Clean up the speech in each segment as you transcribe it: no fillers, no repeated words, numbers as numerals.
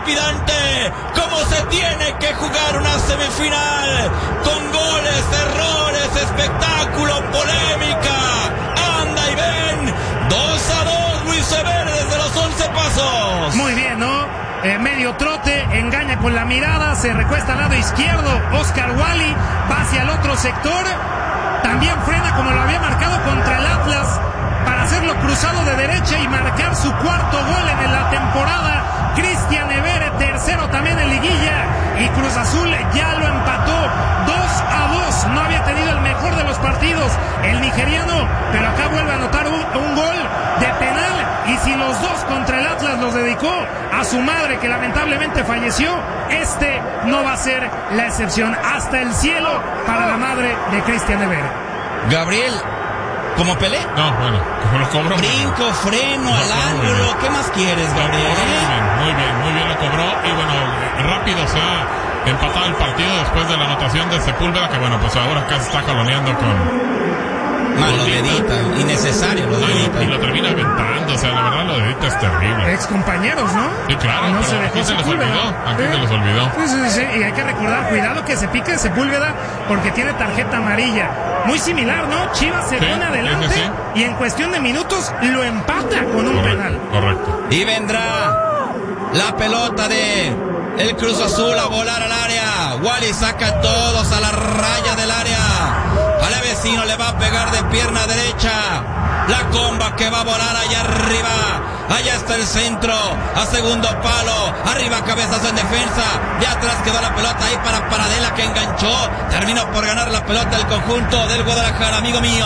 trepidante, como se tiene que jugar una semifinal, con goles, errores, espectáculo, polémica. Anda y ven, 2-2, Luis Evere desde los 11 pasos. Muy bien, ¿no? Medio trote, engaña con la mirada, se recuesta al lado izquierdo, Oscar Wally va hacia el otro sector, también frena como lo había marcado contra el Atlas, para hacerlo cruzado de derecha y marcar su cuarto gol en la temporada. Cristian Evere, tercero también en liguilla, y Cruz Azul ya lo empató 2-2. No había tenido el mejor de los partidos el nigeriano, pero acá vuelve a anotar un gol de penal, y si los dos contra el Atlas los dedicó a su madre, que lamentablemente falleció, este no va a ser la excepción. Hasta el cielo para la madre de Cristian Evere. Gabriel, ¿como Pelé? No, bueno, como lo cobró. Brinco, freno, al ángulo. ¿Qué más quieres, Gabriel? Muy bien lo cobró. Y bueno, rápido se ha empatado el partido después de la anotación de Sepúlveda, que bueno, pues ahora acá se está jaloneando con... Lo dedita, innecesario lo dedita. Y lo termina aventando, o sea, la verdad lo dedita es terrible. Ex compañeros, ¿no? Sí, claro, no pero se dejó aquí se les olvidó. Aquí se les olvidó. Sí, y hay que recordar, cuidado que se pique Sepúlveda porque tiene tarjeta amarilla. Muy similar, ¿no? Chivas se pone adelante y en cuestión de minutos lo empata con un penal. Correcto. Y vendrá la pelota de el Cruz Azul a volar al área. Wally saca todos a la raya del área. Al vecino le va a pegar de pierna derecha. La comba que va a volar allá arriba. Allá está el centro. A segundo palo. Arriba cabezas en defensa. De atrás quedó la pelota ahí para Paradela, que enganchó. Terminó por ganar la pelota el conjunto del Guadalajara, amigo mío.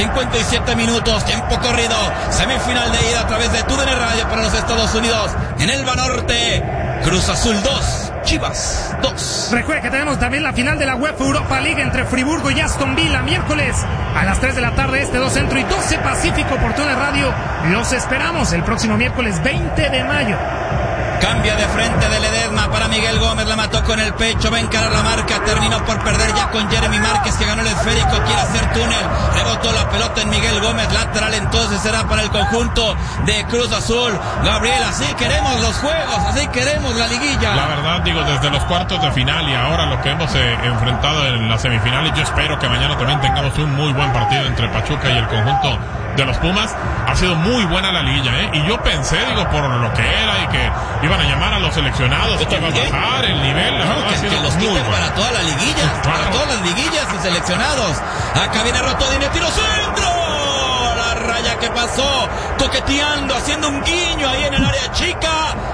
57 minutos, tiempo corrido. Semifinal de ida a través de TUDN Radio para los Estados Unidos. En el Banorte. Cruz Azul 2, Chivas 2. Recuerda que tenemos también la final de la UEFA Europa League entre Friburgo y Aston Villa, miércoles a las 3 de la tarde, 2 Centro y 12 Pacífico por TUDN Radio. Los esperamos el próximo miércoles 20 de mayo. Cambia de frente de Ledesma para Miguel Gómez, la mató con el pecho, va a encarar la marca, terminó por perder ya con Jeremy Márquez, que ganó el esférico, quiere hacer túnel, rebotó la pelota en Miguel Gómez, lateral, entonces será para el conjunto de Cruz Azul. Gabriel, así queremos los juegos, así queremos la liguilla. La verdad, digo, desde los cuartos de final y ahora lo que hemos enfrentado en las semifinales, yo espero que mañana también tengamos un muy buen partido entre Pachuca y el conjunto de los Pumas. Ha sido muy buena la liguilla, y yo pensé, digo, por lo que era y que iban a llamar a los seleccionados, que iba a bajar el nivel, la verdad, que los quiten para toda la liguilla, para todas las liguillas y seleccionados. Acá viene Rotodine, tiro centro, la raya que pasó, toqueteando, haciendo un guiño ahí en el área chica,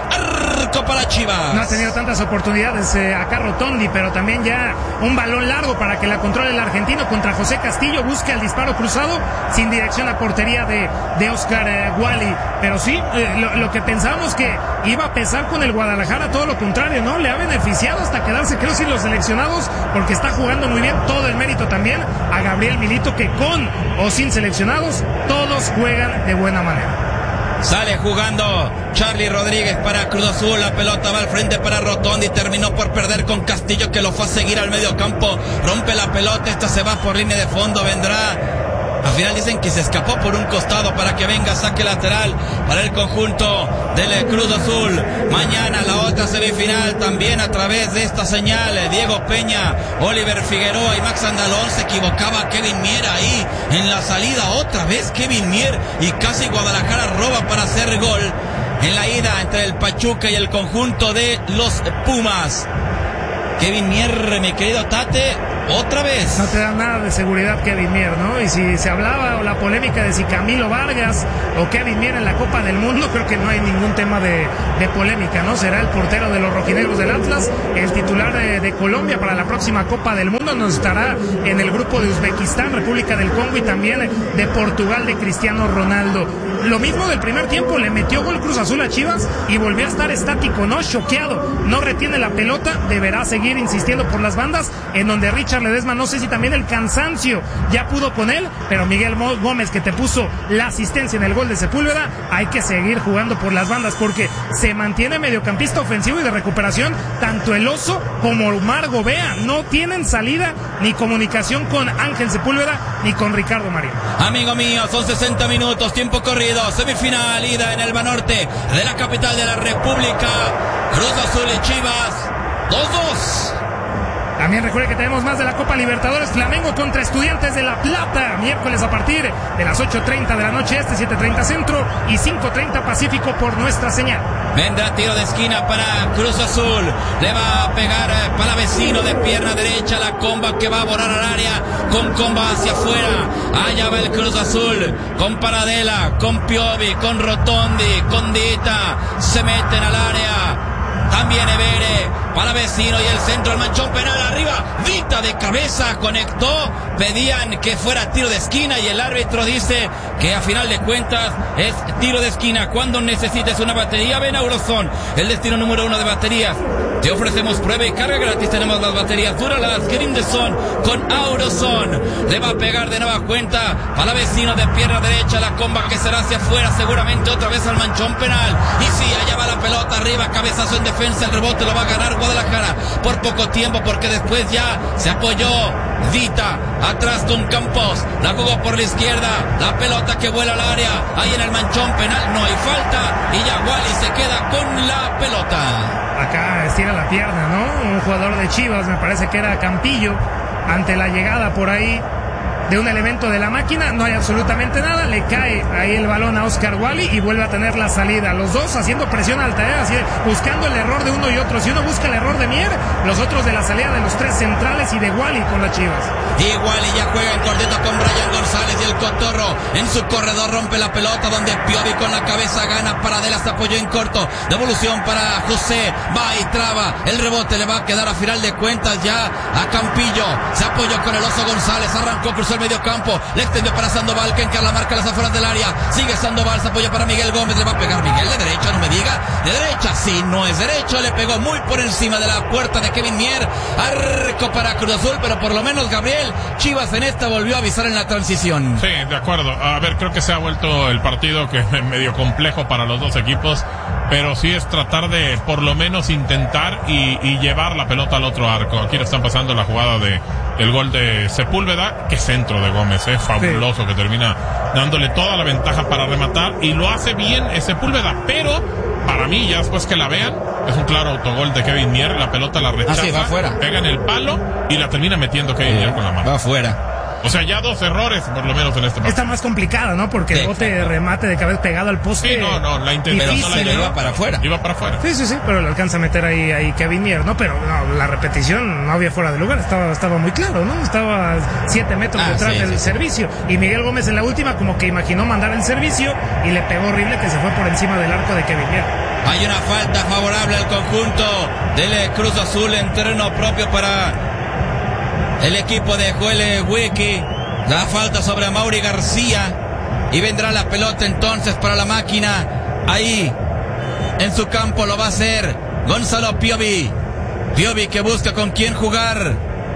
arco para Chivas. No ha tenido tantas oportunidades acá Rotondi, pero también ya un balón largo para que la controle el argentino contra José Castillo, busca el disparo cruzado, sin dirección a portería de Oscar Wally, pero sí, lo que pensábamos que iba a pesar con el Guadalajara, todo lo contrario, ¿no? Le ha beneficiado hasta quedarse, creo, sin los seleccionados, porque está jugando muy bien. Todo el mérito también a Gabriel Milito, que con o sin seleccionados, todos juegan de buena manera. Sale jugando Charlie Rodríguez para Cruz Azul, la pelota va al frente para Rotondi, terminó por perder con Castillo, que lo fue a seguir al medio campo, rompe la pelota, esta se va por línea de fondo, vendrá. Al final dicen que se escapó por un costado para que venga saque lateral para el conjunto del Cruz Azul. Mañana la otra semifinal también a través de esta señal. Diego Peña, Oliver Figueroa y Max Andalón. Se equivocaba Kevin Mier ahí en la salida. Otra vez Kevin Mier y casi Guadalajara roba para hacer gol en la ida entre el Pachuca y el conjunto de los Pumas. Kevin Mier, mi querido Tate, otra vez. No te da nada de seguridad Kevin Mier, ¿no? Y si se hablaba o la polémica de si Camilo Vargas o Kevin Mier en la Copa del Mundo, creo que no hay ningún tema de polémica, ¿no? Será el portero de los rojinegros del Atlas, el titular de Colombia para la próxima Copa del Mundo. Nos estará en el grupo de Uzbekistán, República del Congo y también de Portugal de Cristiano Ronaldo. Lo mismo del primer tiempo, le metió gol Cruz Azul a Chivas y volvió a estar estático, ¿no? Choqueado, no retiene la pelota, deberá seguir insistiendo por las bandas, en donde Richard Ledesma, no sé si también el cansancio ya pudo con él, pero Miguel Gómez, que te puso la asistencia en el gol de Sepúlveda, hay que seguir jugando por las bandas, porque se mantiene mediocampista ofensivo y de recuperación, tanto el Oso como Omar Gobea, no tienen salida ni comunicación con Ángel Sepúlveda ni con Ricardo Marín. Amigo mío, son 60 minutos, tiempo corrido, semifinal, ida en el Banorte de la capital de la República. Cruz Azul y Chivas, 2-2. También recuerde que tenemos más de la Copa Libertadores. Flamengo contra Estudiantes de La Plata, miércoles a partir de las 8:30 de la noche 7:30 centro y 5:30 pacífico por nuestra señal. Vendrá tiro de esquina para Cruz Azul. Le va a pegar Palavecino de pierna derecha. La comba que va a volar al área. Con comba hacia afuera. Allá va el Cruz Azul. Con Paradela, con Piovi, con Rotondi, con Dita. Se meten al área. También Evere, Palavecino y el centro, el manchón penal arriba. Dita de cabeza conectó. Pedían que fuera tiro de esquina y el árbitro dice que a final de cuentas es tiro de esquina. Cuando necesites una batería, ven a Auroson, el destino número 1 de baterías. Te ofrecemos prueba y carga gratis. Tenemos las baterías Duralast Grindeson con Auroson. Le va a pegar de nueva cuenta Palavecino de pierna derecha. La comba que será hacia afuera, seguramente otra vez al manchón penal. Y sí, allá va la pelota arriba, cabezazo en defensa. El rebote lo va a ganar Guadalajara por poco tiempo, porque después ya se apoyó Dita atrás con Campos. La jugó por la izquierda. La pelota que vuela al área. Ahí en el manchón penal no hay falta. Y ya Wally se queda con la pelota. Acá estira la pierna, ¿no? Un jugador de Chivas, me parece que era Campillo, ante la llegada por ahí de un elemento de la máquina. No hay absolutamente nada. Le cae ahí el balón a Oscar Wally y vuelve a tener la salida. Los dos haciendo presión alta, así buscando el error de uno y otro. Si uno busca el error de Mier, los otros de la salida de los tres centrales y de Wally con las Chivas. Y Wally ya juega en cortito con Brian González y el Cotorro en su corredor rompe la pelota, donde Piovi con la cabeza gana. Paradela se apoyó en corto. Devolución para José. Va y traba. El rebote le va a quedar a final de cuentas ya a Campillo. Se apoyó con el Oso González. Arrancó, cruzó el medio campo. Le extendió para Sandoval, que encarga la marca a las afueras del área. Sigue Sandoval, se apoya para Miguel Gómez. Le va a pegar Miguel de derecha, no me diga. De derecha, sí, no es derecho. Le pegó muy por encima de la puerta de Kevin Mier. Arco para Cruz Azul, pero por lo menos Gabriel Chivas en esta volvió a avisar en la transición. Sí, de acuerdo. A ver, creo que se ha vuelto el partido que es medio complejo para los dos equipos, pero sí es tratar de por lo menos intentar y llevar la pelota al otro arco. Aquí le están pasando la jugada del gol de Sepúlveda, que centro de Gómez, fabuloso, sí, que termina dándole toda la ventaja para rematar y lo hace bien Sepúlveda, pero para mí ya después que la vean es un claro autogol de Kevin Mier. La pelota la rechaza, sí, va afuera, pega en el palo y la termina metiendo Kevin Mier con la mano. Va afuera. O sea, ya dos errores, por lo menos en este partido. Está más complicada, ¿no? Porque el bote de remate de cabeza pegado al poste. Sí, no, la intención no la iba para afuera. Iba para afuera. Sí, pero le alcanza a meter ahí Kevin Mier, ¿no? Pero no, la repetición no había fuera de lugar, estaba muy claro, ¿no? Estaba a 7 metros detrás del servicio. Y Miguel Gómez en la última como que imaginó mandar el servicio y le pegó horrible, que se fue por encima del arco de Kevin Mier. Hay una falta favorable al conjunto del Cruz Azul en terreno propio para el equipo de Joel Wiki. La falta sobre Mauri García y vendrá la pelota entonces para la máquina. Ahí en su campo lo va a hacer Gonzalo Piovi. Piovi que busca con quién jugar.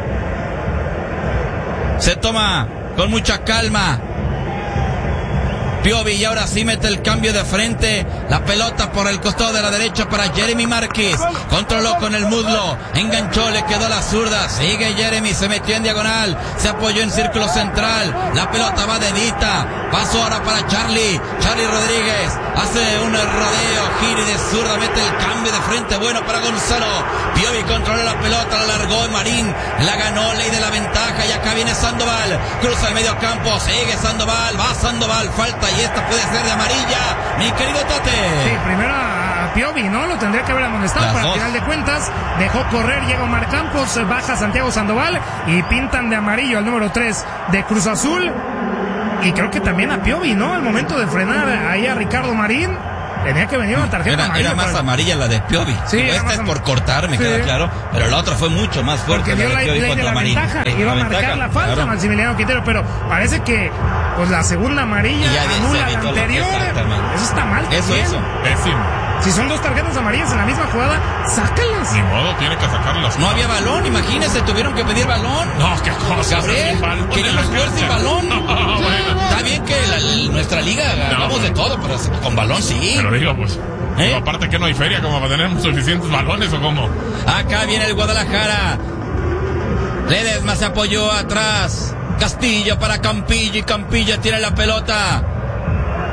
Se toma con mucha calma Piovi y ahora sí mete el cambio de frente. La pelota por el costado de la derecha para Jeremy Márquez. Controló con el muslo, enganchó, le quedó la zurda. Sigue Jeremy, se metió en diagonal, se apoyó en círculo central. La pelota va de Dita. Pasó ahora para Charlie Rodríguez. Hace un rodeo, gira y de zurda, mete el cambio de frente bueno para Gonzalo. Piovi controló la pelota, la largó Marín, la ganó, ley de la ventaja. Y acá viene Sandoval, cruza el medio campo, sigue Sandoval, va Sandoval, falta y esta puede ser de amarilla, mi querido Tate. Sí, primero a Piovi, ¿no? Lo tendría que haber amonestado para el final de cuentas. Dejó correr, llega Omar Campos, baja Santiago Sandoval y pintan de amarillo al número 3 de Cruz Azul. Y creo que también a Piovi, ¿no? Al momento de frenar ahí a Ricardo Marín, tenía que venir una tarjeta amarilla. Era más amarilla la de Piovi. Sí, esta es por cortar, me queda claro. Pero la otra fue mucho más fuerte. Porque dio la ley de la ventaja. Iba a marcar la falta, claro, Maximiliano Quintero. Pero parece que pues la segunda amarilla anula la anterior. Eso está mal. Eso. Pésimo. Si son dos tarjetas amarillas en la misma jugada, sácalas. Ni modo, tiene que sacarlas. No había balón, imagínense, tuvieron que pedir balón. No, qué cosa. Gabriel, queríamos jugar sin balón. Está bien que nuestra liga hagamos de todo, pero con balón sí. Pero digo, pues, aparte que no hay feria como para tener suficientes balones o cómo. Acá viene el Guadalajara. Ledesma se apoyó atrás. Castillo para Campillo y Campillo tira la pelota. Maneja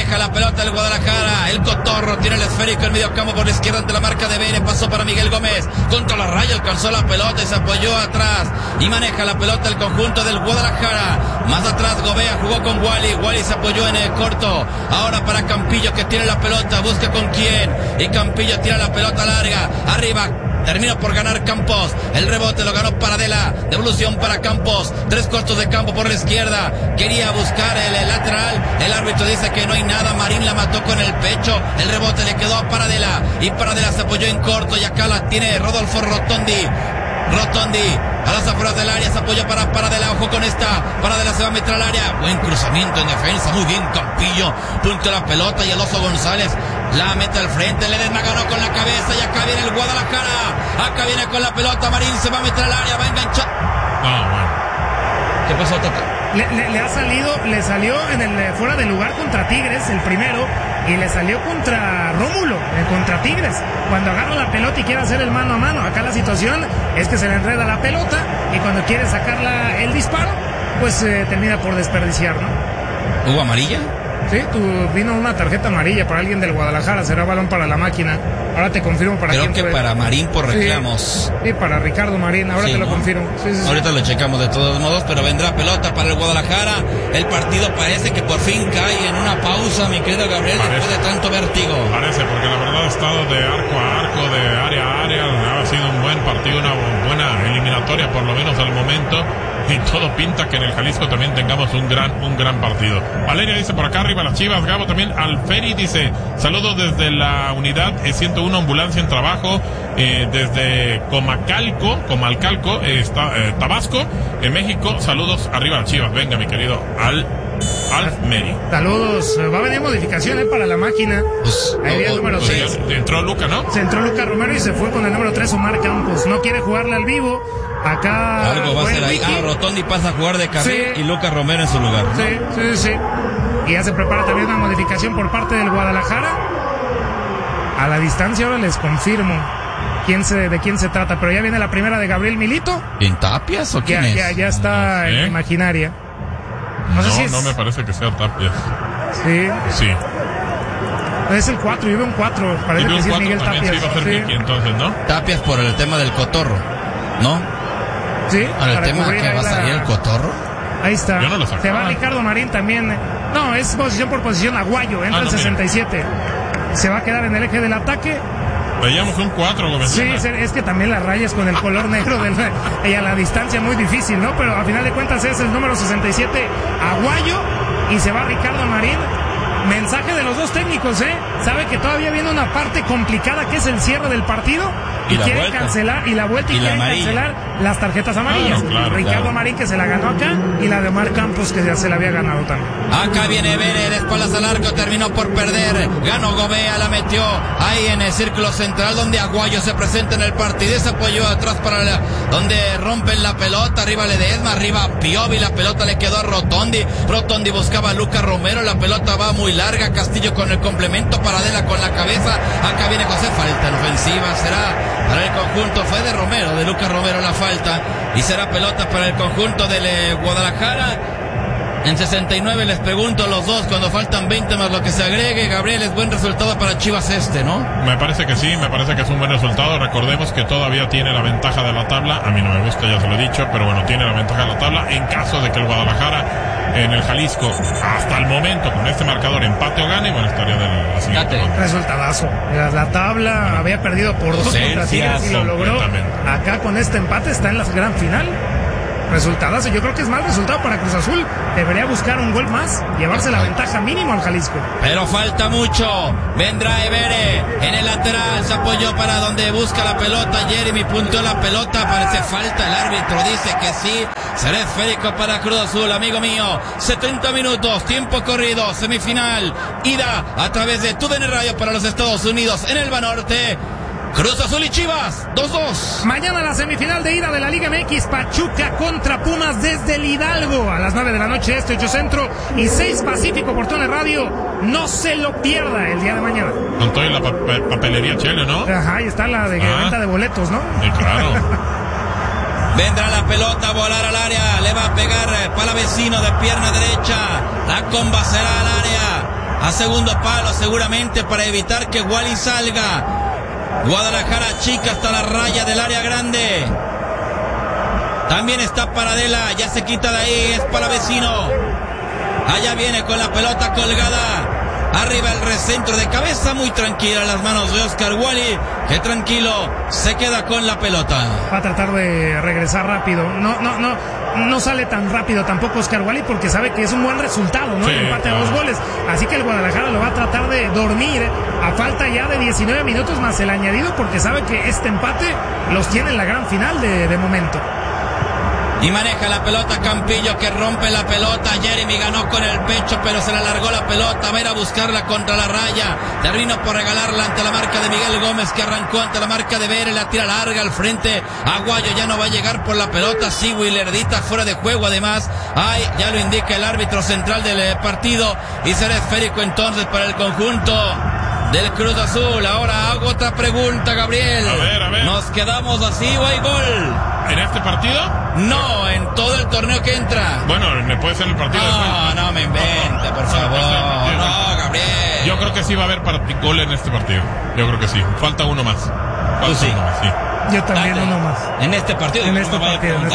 maneja la pelota del Guadalajara, el Cotorro tiene el esférico en medio campo por la izquierda ante la marca de Vélez, pasó para Miguel Gómez, contra la raya alcanzó la pelota y se apoyó atrás, y maneja la pelota el conjunto del Guadalajara, más atrás Gobea jugó con Wally se apoyó en el corto, ahora para Campillo que tiene la pelota, busca con quién, y Campillo tira la pelota larga, arriba, termina por ganar Campos, el rebote lo ganó Paradela, devolución para Campos, 3 cuartos de campo por la izquierda, quería buscar el lateral, el árbitro dice que no hay nada, Marín la mató con el pecho, el rebote le quedó a Paradela, y Paradela se apoyó en corto, y acá la tiene Rodolfo Rotondi a las afueras del área, se apoya para Paradela, ojo con esta, Paradela se va a meter al área, buen cruzamiento en defensa, muy bien Campillo, punto la pelota y el Oso González la mete al frente, Ledesma ganó con la cabeza y acá viene el Guadalajara, acá viene con la pelota, Marín se va a meter al área, va a enganchar. ¿Qué pasó, Tata? Le salió en el fuera de lugar contra Tigres, el primero, y le salió contra Rómulo, contra Tigres, cuando agarra la pelota y quiere hacer el mano a mano. Acá la situación es que se le enreda la pelota y cuando quiere sacarla el disparo, pues termina por desperdiciar, ¿no? ¿Hubo amarilla? Sí, vino una tarjeta amarilla para alguien del Guadalajara, será balón para la máquina. Ahora te confirmo para quién fue. Creo que para Marín por reclamos. Sí, para Ricardo Marín, ahora sí, te lo confirmo. Sí. Ahorita lo checamos de todos modos, pero vendrá pelota para el Guadalajara. El partido parece que por fin cae en una pausa, mi querido Gabriel, después de tanto vértigo. Parece, porque la verdad ha estado de arco a arco, de área a área. Ha sido un buen partido, una buena eliminatoria, por lo menos al momento. Y todo pinta que en el Jalisco también tengamos un gran partido. Valeria dice por acá arriba las Chivas. Gabo también. Alferi dice saludos desde la unidad 101 ambulancia en trabajo desde Comalcalco Tabasco en México. Saludos arriba las Chivas. Venga mi querido Alferi. Saludos. Va a venir modificación para la máquina. Ahí viene el número 6. Entró Luca, ¿no? Se entró Luca Romero y se fue con el número 3 Omar Campos. No quiere jugarle al vivo. Acá algo va a ser ahí. Rotondi pasa a jugar de carril y Lucas Romero en su lugar, ¿no? Sí. Y ya se prepara también una modificación por parte del Guadalajara. A la distancia ahora les confirmo de quién se trata, pero ya viene la primera de Gabriel Milito. ¿En Tapias o quién es? Ya está en Imaginaria. No me parece que sea Tapias. Sí. Es el 4, yo veo un 4. Parece que sí es Miguel Tapias. Sí, va a ser Miki, entonces, ¿no? Tapias por el tema del Cotorro, ¿no? Sí. Para el tema de que va a salir el Cotorro. Ahí está. Yo no lo sacaba. Se va Ricardo Marín también. No, es posición por posición. Aguayo, entra el 67. Se va a quedar en el eje del ataque. Veíamos un 4, Gómez. Sí, es que también las rayas con el color negro y a la distancia muy difícil, ¿no? Pero a final de cuentas es el número 67, Aguayo, y se va Ricardo Marín. Mensaje de los dos técnicos, sabe que todavía viene una parte complicada que es el cierre del partido y quieren cancelar y la vuelta y quieren cancelar las tarjetas amarillas. Ricardo Marín que se la ganó acá y la de Omar Campos que ya se la había ganado también. Acá viene Vélez, de espaldas al arco, terminó por perder, ganó Gobea, la metió ahí en el círculo central donde Aguayo se presenta en el partido y se apoyó atrás para donde rompen la pelota, arriba Ledesma, arriba Piovi, la pelota le quedó a Rotondi buscaba a Lucas Romero, la pelota va muy larga, Castillo con el complemento, Paradela con la cabeza, acá viene José, falta en ofensiva, será para el conjunto, fue de Lucas Romero la falta, y será pelota para el conjunto del Guadalajara. En 69 les pregunto los dos, cuando faltan 20 más lo que se agregue, Gabriel, es buen resultado para Chivas ¿no? Me parece que sí, me parece que es un buen resultado. Recordemos que todavía tiene la ventaja de la tabla, a mí no me gusta, ya se lo he dicho, pero bueno, tiene la ventaja de la tabla en caso de que el Guadalajara en el Jalisco, hasta el momento, con este marcador empate o gane, bueno, estaría de la siguiente ronda. Resultadazo. La tabla había perdido por 2 contra Tigres y lo logró. Acá con este empate está en la gran final. Resultadazo, yo creo que es mal resultado para Cruz Azul. Debería buscar un gol más, llevarse la ventaja mínimo al Jalisco. Pero falta mucho. Vendrá Evere en el lateral, se apoyó para donde busca la pelota. Jeremy punteó la pelota, parece falta. El árbitro dice que sí. Será esférico para Cruz Azul, amigo mío. 70 minutos, tiempo corrido, semifinal. Ida a través de TUDN Radio para los Estados Unidos en el Banorte. Cruz Azul y Chivas, 2-2. Mañana la semifinal de ida de la Liga MX, Pachuca contra Pumas desde el Hidalgo. A las 9 de la noche, 8 Centro y 6 Pacífico por TUDN Radio. No se lo pierda el día de mañana. Con toda la papelería Chele, ¿no? Ajá, ahí está la de venta de boletos, ¿no? Claro. Vendrá la pelota a volar al área, le va a pegar Palavecino de pierna derecha. La comba será al área. a segundo palo seguramente para evitar que Wally salga. Guadalajara chica hasta la raya del área grande. También está Paradela, ya se quita de ahí, es para Vecino. Allá viene con la pelota colgada. Arriba el recentro de cabeza, muy tranquila en las manos de Oscar Wally, que tranquilo se queda con la pelota. Va a tratar de regresar rápido. No sale tan rápido tampoco Oscar Wally porque sabe que es un buen resultado, ¿no? Sí, el empate a 2 goles. Así que el Guadalajara lo va a tratar de dormir a falta ya de 19 minutos más el añadido, porque sabe que este empate los tiene en la gran final de momento. Y maneja la pelota Campillo, que rompe la pelota. Jeremy ganó con el pecho, pero se le alargó la pelota. Va a ir a buscarla contra la raya. Terminó por regalarla ante la marca de Miguel Gómez, que arrancó ante la marca de Vere. La tira larga al frente. Aguayo ya no va a llegar por la pelota. Sí, Willerdita fuera de juego además. Ay, ya lo indica el árbitro central del partido. Y será esférico entonces para el conjunto del Cruz Azul. Ahora hago otra pregunta, Gabriel. A ver. ¿Nos quedamos así o hay gol? ¿En este partido? No, en todo el torneo que entra. Bueno, puede ser el partido después. No me invente, por favor. No, Gabriel. Yo creo que sí va a haber gol en este partido. Yo creo que sí. Falta uno más. Tú sí. Uno más, sí. Yo también uno más. En este partido. En este partido. En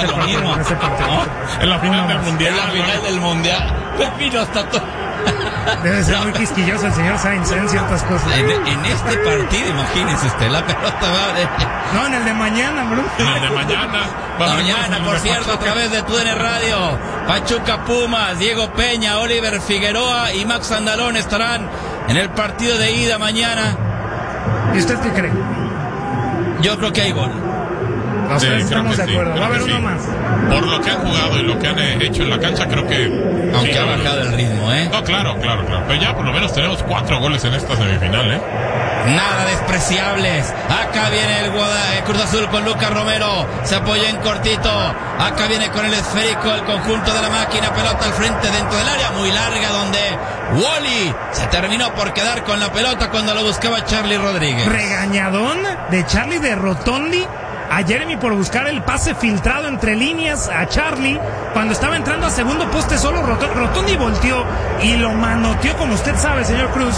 la final del Mundial. En la final del Mundial. Pepino hasta todo. Debe ser muy quisquilloso el señor Sainz en ciertas cosas. En este partido, imagínese usted, la pelota va de... No, en el de mañana, bro. En el de mañana. Mañana, por cierto, a través de TUDN Radio. Pachuca Pumas, Diego Peña, Oliver Figueroa y Max Andalón estarán en el partido de ida mañana. ¿Y usted qué cree? Yo creo que hay gol. Estamos de acuerdo. Va a haber uno más. Por lo que han jugado y lo que han hecho en la cancha, creo que... Aunque ha bajado el ritmo, ¿eh? No, claro. Pero ya por lo menos tenemos 4 goles en esta semifinal, ¿eh? Nada despreciables. Acá viene el Cruz Azul con Lucas Romero. Se apoya en cortito. Acá viene con el esférico el conjunto de la máquina. Pelota al frente dentro del área muy larga, donde Wally se terminó por quedar con la pelota cuando lo buscaba Charlie Rodríguez. Regañadón de Charlie de Rotondi a Jeremy por buscar el pase filtrado entre líneas a Charlie cuando estaba entrando a segundo poste solo. Rotondi volteó y lo manoteó, como usted sabe, señor Cruz,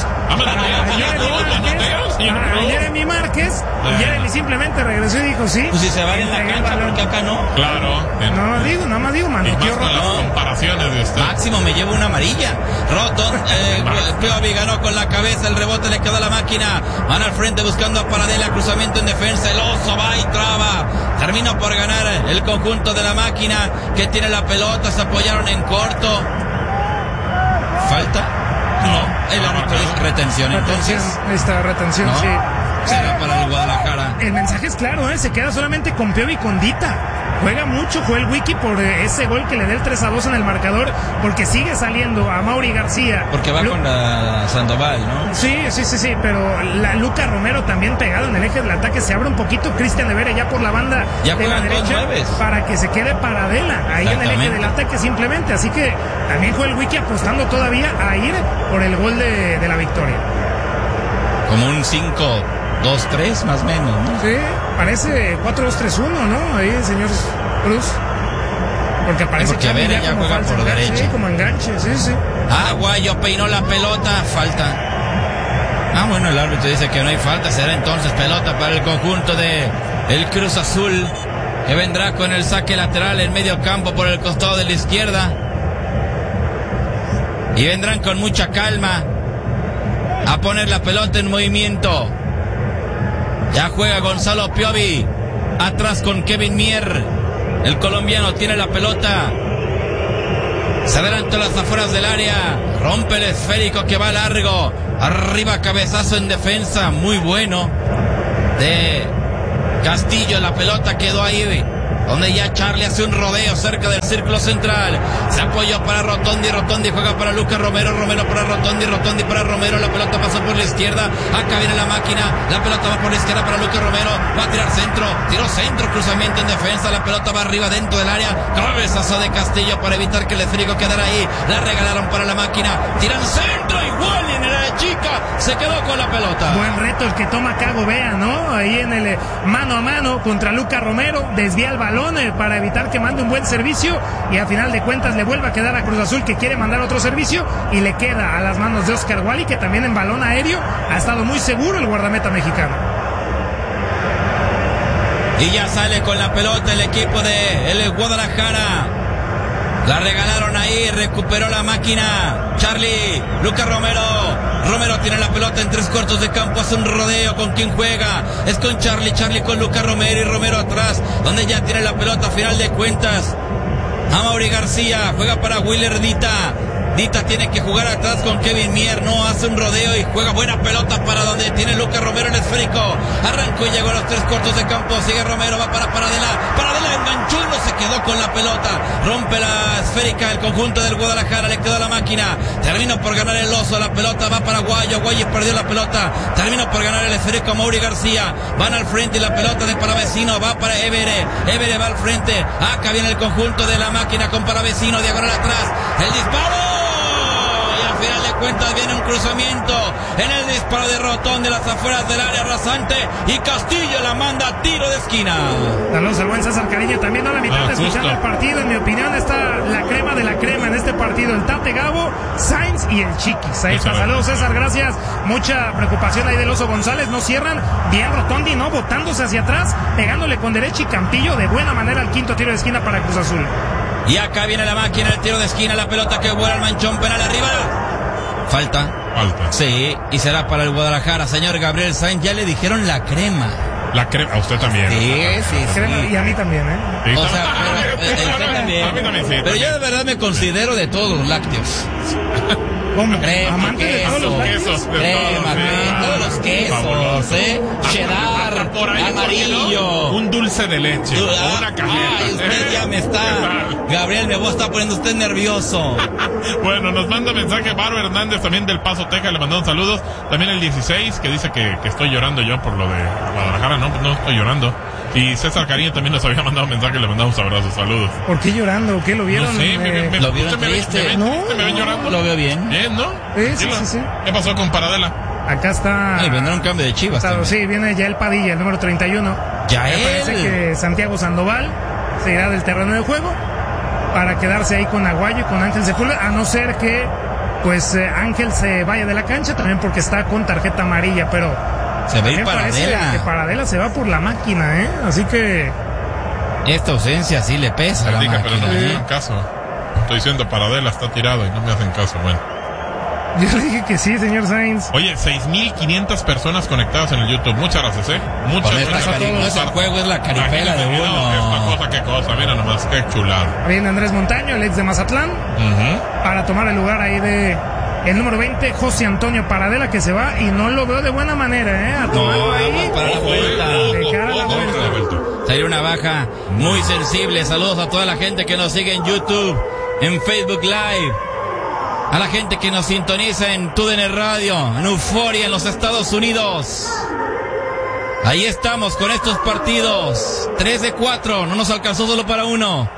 a Jeremy Márquez, y Jeremy simplemente regresó y dijo sí. Pues si se va en la cancha, porque acá no. Claro. Nada más digo, manoteó Rotondi. Comparaciones de usted. Máximo me lleva una amarilla. Piovi ganó con la cabeza, el rebote le quedó a la máquina. Van al frente buscando a Paradela, cruzamiento en defensa, el oso va y traba. Terminó por ganar el conjunto de la máquina, que tiene la pelota. Se apoyaron en corto. ¿Falta? No, el árbitro dice retención. Entonces esta retención, ¿no? sí. Será para el Guadalajara. El mensaje es claro, se queda solamente con Piovi y con Dita. Juega mucho Joel Wiki por ese gol que le dé el 3-2 en el marcador, porque sigue saliendo a Mauri García. Porque va con la Sandoval, ¿no? Sí, pero Lucas Romero también pegado en el eje del ataque. Se abre un poquito Cristian de Vera ya por la banda ya de la derecha para que se quede Paradela ahí en el eje del ataque simplemente. Así que también Joel Wiki apostando todavía a ir por el gol de la victoria. Como un 5-2-3 más o menos, ¿no? Sí, parece 4-2-3-1, ¿no? Ahí, señor Cruz. Porque parece que Vera ya juega por derecha. Sí, como enganche, sí. Aguayo peinó la pelota, falta. Bueno, el árbitro dice que no hay falta. Será entonces pelota para el conjunto de el Cruz Azul, que vendrá con el saque lateral en medio campo por el costado de la izquierda. Y vendrán con mucha calma a poner la pelota en movimiento. Ya juega Gonzalo Piovi atrás con Kevin Mier. El colombiano tiene la pelota. Se adelantó las afueras del área. Rompe el esférico que va largo. Arriba cabezazo en defensa. Muy bueno de Castillo. La pelota quedó ahí, donde ya Charlie hace un rodeo cerca del círculo central. Se apoyó para Rotondi. Rotondi juega para Lucas Romero. Romero para Rotondi. Rotondi para Romero. La pelota pasó por la izquierda. Acá viene la máquina. La pelota va por la izquierda para Lucas Romero. Va a tirar centro. Tiró centro. Cruzamiento en defensa. La pelota va arriba dentro del área. Cabezazo de Castillo para evitar que el esférico quedara ahí. La regalaron para la máquina. Tiran centro. Igual en el área chica. se quedó con la pelota. Buen reto el que toma Cago Vea, ¿no? Ahí en el mano a mano contra Luca Romero, desvía el balón para evitar que mande un buen servicio y a final de cuentas le vuelve a quedar a Cruz Azul, que quiere mandar otro servicio y le queda a las manos de Oscar Wally, que también en balón aéreo ha estado muy seguro el guardameta mexicano. Y ya sale con la pelota el equipo de el Guadalajara. La regalaron ahí, recuperó la máquina Charlie, Luca Romero. Romero tiene la pelota en 3 cuartos de campo, hace un rodeo. ¿Con quién juega? Es con Charlie, Charlie con Luca Romero y Romero atrás, donde ya tiene la pelota a final de cuentas. Amaury García juega para Willer Dita. Dita tiene que jugar atrás con Kevin Mier, no hace un rodeo y juega buena pelota para donde tiene Luca Romero el esférico. Arrancó y llegó a los 3 cuartos de campo, sigue Romero, va para Paradela, enganchó y no se quedó con la pelota. Rompe la esférica el conjunto del Guadalajara, le quedó la máquina. Terminó por ganar el oso, la pelota va para Guayo perdió la pelota. Terminó por ganar el esférico Amaury García. Van al frente y la pelota de Palavecino va para Évere va al frente. Acá viene el conjunto de la máquina con Palavecino, diagonal atrás. El disparo. Al final de cuentas viene un cruzamiento en el disparo de Rotón de las afueras del área rasante y Castillo la manda a tiro de esquina. Saludos al buen César Cariño, también a la mitad de escuchando el partido. En mi opinión está la crema de la crema en este partido, el Tate Gabo, Sainz y el Chiquis. Ahí está, saludos César, gracias. Mucha preocupación ahí del Oso González, no cierran bien Rotondi, no, botándose hacia atrás, pegándole con derecha y Campillo de buena manera al quinto tiro de esquina para Cruz Azul. Y acá viene la máquina, el tiro de esquina, la pelota que vuela al manchón penal arriba. Falta. Sí, y será para el Guadalajara. Señor Gabriel Sainz, ya le dijeron la crema. La crema, a usted también. Sí. Crema, y a mí también, ¿eh? Sí, o sea, pero, a mí también sí. Pero yo de verdad me considero de todos los lácteos. ¿Cómo? Crema, amante de todos los lácteos. Crema, todos los quesos, cheddar, por ahí, amarillo. Un dulce de leche, una cajeta. Ay, usted ya me está. Gabriel, me está poniendo usted nervioso. Bueno, nos manda mensaje Varo Hernández también del Paso, Texas, le mandamos saludos. También el 16 que dice que estoy llorando yo por lo de Guadalajara. No estoy llorando. Y César Cariño también nos había mandado mensaje, le mandamos abrazos, saludos. ¿Por qué llorando? ¿Qué lo vieron? No sé, ¿Lo vieron triste? ¿Me ven llorando? Lo veo bien. Bien, ¿no? Sí. ¿Qué pasó con Paradela? Acá está. Vendrá un cambio de Chivas. Sí, viene Yael Padilla, el número 31. Yael. Me parece que Santiago Sandoval se irá del terreno de juego para quedarse ahí con Aguayo y con Ángel Sepúlveda, a no ser que Ángel se vaya de la cancha, también porque está con tarjeta amarilla, pero se va a ir Paradela. Que Paradela se va por la máquina, así que esta ausencia sí le pesa a la máquina. Pero no me hacen caso. Estoy diciendo Paradela está tirado y no me hacen caso. Bueno, yo le dije que sí, señor Sainz. Oye, 6,500 personas conectadas en el YouTube. Muchas gracias, Muchas gracias. No es el juego, es la caripela de uno. Qué cosa, mira nomás, qué chulado. Viene Andrés Montaño, el ex de Mazatlán, para tomar el lugar ahí de el número 20, José Antonio Paradela, que se va y no lo veo de buena manera, a tomarlo ahí. Para la vuelta. De cara a la vuelta. Sería una baja muy sensible. Saludos a toda la gente que nos sigue en YouTube, en Facebook Live, a la gente que nos sintoniza en TUDN Radio, en Euforia, en los Estados Unidos. Ahí estamos con estos partidos. 3 de 4, no nos alcanzó solo para uno.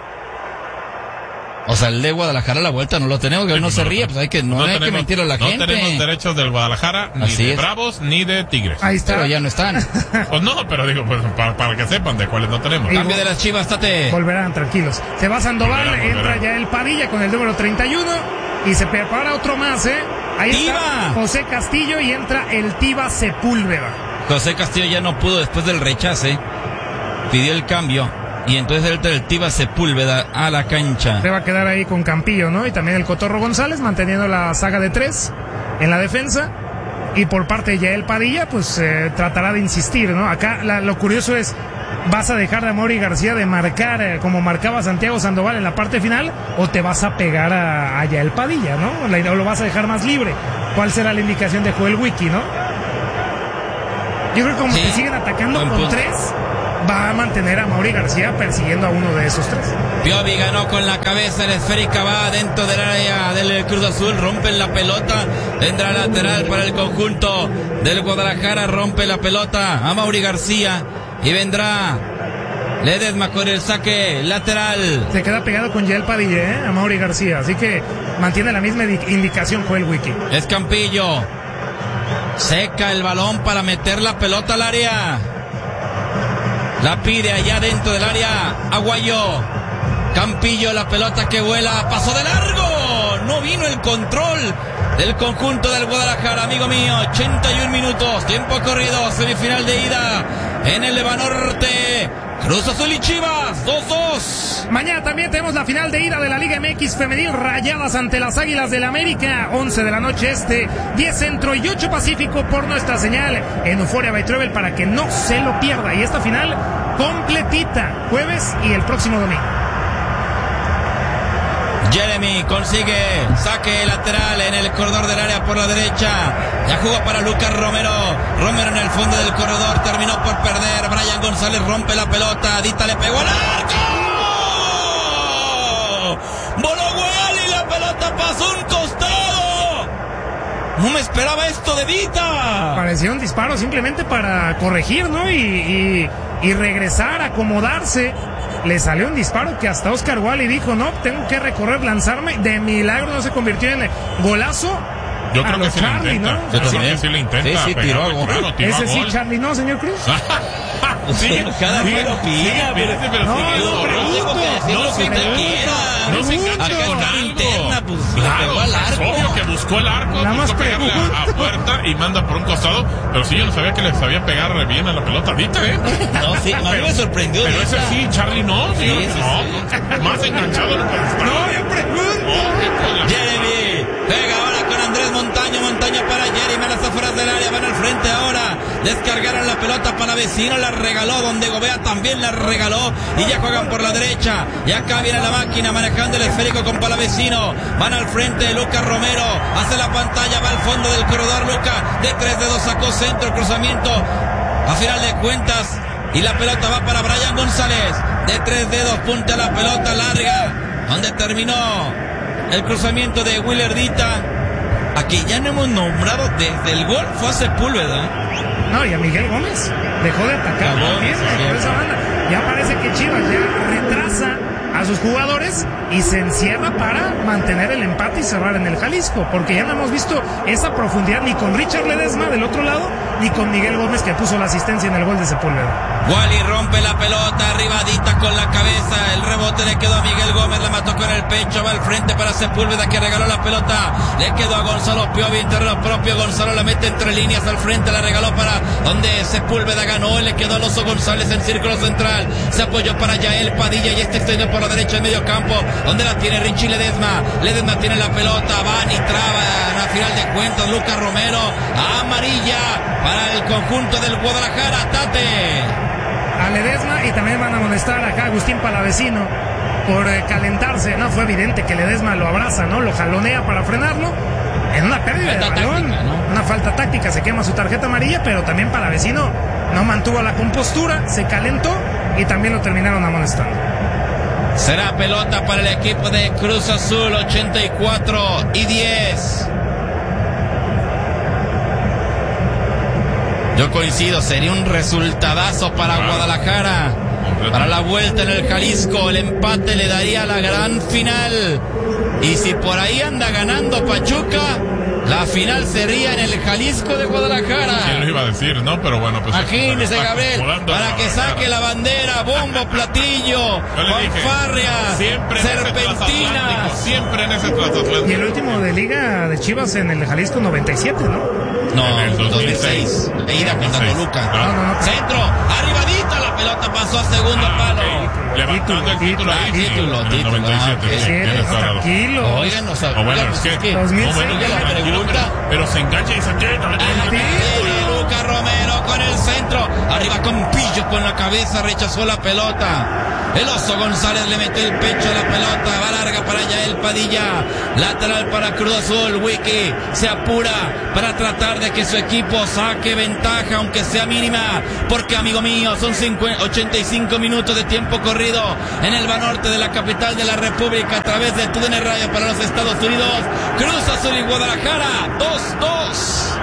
O sea, el de Guadalajara a la vuelta no lo tenemos, que no se ríe, pues hay que mentirle a la gente. No tenemos derechos del Guadalajara, ni de Bravos, ni de Tigres. Ahí está. Pero ya no están. Pues no, pero digo, pues para que sepan de cuáles no tenemos. Cambio de las Chivas, Tate. Volverán, tranquilos. Se va Sandoval, entra ya el Padilla con el número 31 y se prepara otro más, Ahí está José Castillo y entra el Tiva Sepúlveda. José Castillo ya no pudo después del rechace, pidió el cambio. Y entonces entra el Tiva Sepúlveda a la cancha. Se va a quedar ahí con Campillo, ¿no? Y también el Cotorro González, manteniendo la saga de 3 en la defensa. Y por parte de Yael Padilla, pues tratará de insistir, ¿no? Acá lo curioso es, ¿vas a dejar a Amaury García de marcar como marcaba Santiago Sandoval en la parte final? ¿O te vas a pegar a Yael Padilla, ¿no? ¿O lo vas a dejar más libre? ¿Cuál será la indicación de Joel Wiki, no? Yo creo que como te siguen atacando con 3... va a mantener a Amaury García persiguiendo a uno de esos 3. Piovi ganó con la cabeza, la esférica va dentro del área del Cruz Azul, rompen la pelota, vendrá lateral para el conjunto del Guadalajara, rompe la pelota Amaury García y vendrá Ledesma con el saque lateral. Se queda pegado con Yael Padilla, Amaury García, así que mantiene la misma indicación Joel Wiki. Es Campillo. Seca el balón para meter la pelota al área. La pide allá dentro del área Aguayo. Campillo, la pelota que vuela, pasó de largo. No vino el control del conjunto del Guadalajara, amigo mío. 81 minutos, tiempo corrido, semifinal de ida en el Banorte. Cruz Azul y Chivas, 2-2. Mañana también tenemos la final de ida de la Liga MX Femenil, Rayadas ante las Águilas del América, 11 de la noche 10 Centro y 8 Pacífico por nuestra señal en Euforia by Travel para que no se lo pierda. Y esta final completita, jueves y el próximo domingo. Jeremy consigue saque lateral en el corredor del área por la derecha. Ya jugó para Lucas Romero. Romero en el fondo del corredor. Terminó por perder. Brian González rompe la pelota. Dita le pegó al arco. Voló Guayal y la pelota pasó un costado. No me esperaba esto de Dita. Parecía un disparo simplemente para corregir, ¿no? Y regresar, acomodarse. Le salió un disparo que hasta Oscar Wally dijo, no, tengo que recorrer, lanzarme. De milagro no se convirtió en golazo. Yo creo que sí Charlie, lo intenta. ¿no? Yo creo que sí lo intenta. Sí, tiró algo. Claro, tiró Ese a sí, gol. Charlie, ¿no, señor Cruz? Sí, Cada vez lo pilla, pero no, no se engancha con algo. Interna, pues, Claro, pegó al es arco. obvio que buscó el arco, Nada más buscó pegarle a puerta y manda por un costado, pero sí, yo no sabía que le sabía pegar bien a la pelota ahorita, No, sí, a mí me sorprendió. Pero ese sí, Charlie no, sí, Sí, no, más enganchado no puede estar. No, yo pregunto. Jeremy pega ahora con Andrés Montaño. Montaño para Jeremy a las afueras del área. Van al frente ahora. Descargaron la pelota para Vecino. La regaló. Donde Gobea también la regaló. Y ya juegan por la derecha. Y acá viene la máquina manejando el esférico con Palavecino. Van al frente de Lucas Romero. Hace la pantalla. Va al fondo del corredor. Lucas de 3 dedos sacó centro. Cruzamiento. A final de cuentas. Y la pelota va para Brian González. De 3 dedos. Punta la pelota larga. Donde terminó el cruzamiento de Willer Dita. Aquí ya no hemos nombrado desde el gol. Fue a Sepúlveda. No, y a Miguel Gómez dejó de atacar también por esa banda. Ya parece que Chivas ya retrasa a sus jugadores y se encierra para mantener el empate y cerrar en el Jalisco, porque ya no hemos visto esa profundidad ni con Richard Ledesma del otro lado, ni con Miguel Gómez que puso la asistencia en el gol de Sepúlveda. Wally rompe la pelota, arribadita con la cabeza, el rebote le quedó a Miguel Gómez, la mató con el pecho, va al frente para Sepúlveda que regaló la pelota, le quedó a Gonzalo Piovi en terreno propio, Gonzalo la mete entre líneas al frente, la regaló para donde Sepúlveda ganó, le quedó a Oso González en círculo central, se apoyó para Yael Padilla y este extendió por la derecha en medio campo, donde la tiene Richie Ledesma, Ledesma tiene la pelota, van y traba, a final de cuentas Lucas Romero, amarilla para el conjunto del Guadalajara, Tate. A Ledesma y también van a molestar acá a Agustín Palavecino por calentarse. No, fue evidente que Ledesma lo abraza, ¿no? Lo jalonea para frenarlo en una pérdida de balón, táctica, ¿no? Una falta táctica, se quema su tarjeta amarilla, pero también Palavecino no mantuvo la compostura, se calentó y también lo terminaron amonestando. Será pelota para el equipo de Cruz Azul, 84-10. Yo coincido, sería un resultadazo para Guadalajara. Para la vuelta en el Jalisco, el empate le daría la gran final. Y si por ahí anda ganando Pachuca, la final sería en el Jalisco de Guadalajara. ¿Quién lo iba a decir, no? Pero bueno, pues... Imagínese, Gabriel, para que saque la bandera, bombo, platillo, fanfarria, serpentina. Siempre en ese transatlántico. Y el último de Liga de Chivas en el Jalisco, 97, ¿no? No, 2006. Ida contra Toluca. No. Centro, arribadita, la pelota pasó a segundo palo. Levantando el título ahí. Título. 97. Tranquilo. Oigan, no saben. Bueno, es que... 2006 ya la pregunta. Pero se engancha y se queda. Lucas Romero con el centro. Arriba con Pillo con la cabeza, rechazó la pelota. El Oso González le metió el pecho a la pelota. Va larga para Yael Padilla. Lateral para Cruz Azul. Wiki se apura para tratar de que su equipo saque ventaja, aunque sea mínima. Porque, amigo mío, son 85 minutos de tiempo corrido en el Banorte de la capital de la República a través de TUDN Radio para los Estados Unidos. Cruz Azul y Guadalajara, 2-2.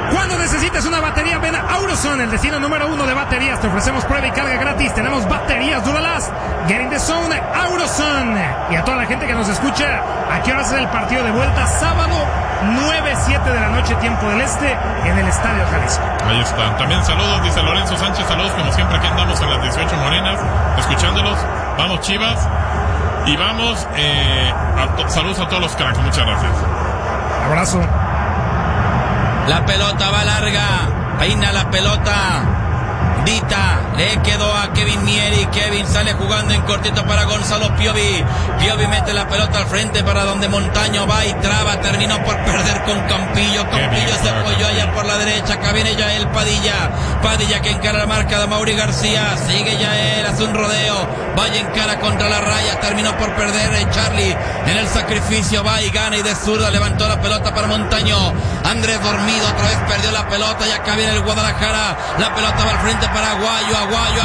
Cuando necesites una batería, ven a Auroson, el destino número 1 de baterías. Te ofrecemos prueba y carga gratis. Tenemos baterías Duralast, Get in the Zone, Auroson. Y a toda la gente que nos escucha, ¿a qué hora es el partido de vuelta? Sábado, 9-7 de la noche, tiempo del este, en el Estadio Jalisco. Ahí están. También saludos, dice Lorenzo Sánchez. Saludos, como siempre, aquí andamos en las 18 Morenas, escuchándolos. Vamos, Chivas. Y vamos, saludos a todos los cracks. Muchas gracias. Abrazo. La pelota va larga, peina la pelota, Dita, le quedó a Kevin Mier y Kevin sale jugando en cortito para Gonzalo Piovi. Piovi mete la pelota al frente para donde Montaño va y traba, terminó por perder con Campillo. Campillo se apoyó allá por la derecha, acá viene Yael Padilla. Padilla que encara la marca de Mauri García, sigue Yael, hace un rodeo, vaya en cara contra la raya, terminó por perder Charlie en el sacrificio, va y gana y de zurda levantó la pelota para Montaño. Andrés dormido, otra vez perdió la pelota y acá viene el Guadalajara, la pelota va al frente para Aguayo.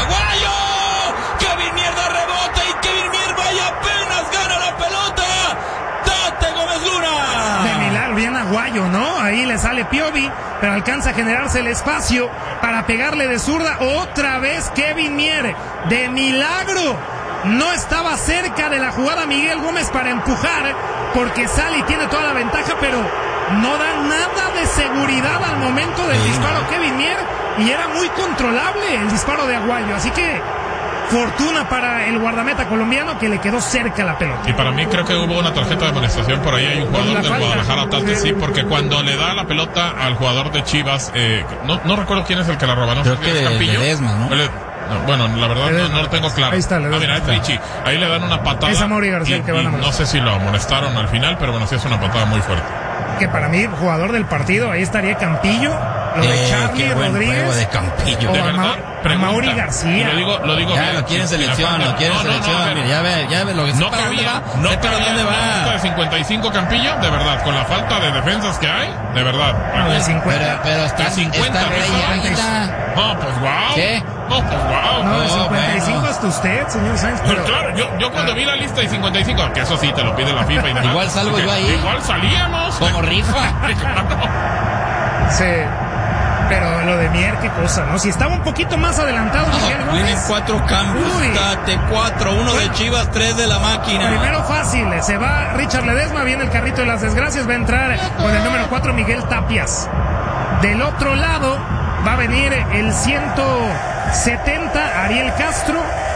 Kevin Mier da rebote y Kevin Mier vaya apenas gana la pelota. Tate Gómez Luna. De milagro, bien Aguayo, ¿no? Ahí le sale Piovi, pero alcanza a generarse el espacio para pegarle de zurda. Otra vez Kevin Mier, de milagro. No estaba cerca de la jugada Miguel Gómez para empujar, porque sale y tiene toda la ventaja, pero no da nada de seguridad al momento del disparo Kevin Mier, y era muy controlable el disparo de Aguayo, así que fortuna para el guardameta colombiano que le quedó cerca la pelota. Y para mí creo que hubo una tarjeta de amonestación por ahí, hay un jugador del Guadalajara, Tate, sí, porque cuando le da la pelota al jugador de Chivas, no recuerdo quién es el que la roba, no creo sé que es Campillo, Ledesma, ¿no? Bueno, la verdad no lo tengo claro. Ahí está, mira, es Richie. Ahí le dan una patada. Es a Mauri García el que van a no sé si lo amonestaron al final, pero bueno, sí es una patada muy fuerte. Que para mí, jugador del partido, ahí estaría Campillo, lo de Charlie Rodríguez, de Campillo. o De verdad, a Mauri García. Lo digo ya bien. lo quieren selección, mira, ya ve lo que no cabía ¿dónde va? Falta de 55 Campillo, de verdad, con la falta de defensas que hay, de verdad. No, de 50. Pero está 50. No, pues wow. ¿Qué? No, pues wow. No, de 55 bueno. hasta usted, señor Sáenz. Pero claro, yo cuando vi la lista de 55, que eso sí te lo pide la FIFA y demás. Igual salgo yo ahí. Igual salíamos. Como rifa. Sí. Pero lo de Mier, qué cosa, ¿no? Si estaba un poquito más adelantado Miguel Gómez. Vienen 4 cambios. Tate 4, 1 de Chivas, 3 de la máquina. Primero fácil, se va Richard Ledesma, viene el carrito de las desgracias, va a entrar con el número 4 Miguel Tapias. Del otro lado va a venir el 170 Ariel Castro.